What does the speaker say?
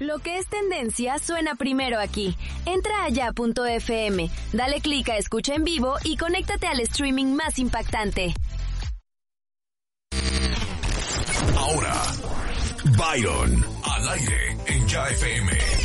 Lo que es tendencia suena primero aquí. Entra a ya.fm, dale clic a escucha en vivo y conéctate al streaming más impactante. Ahora, Byron, al aire en Ya FM.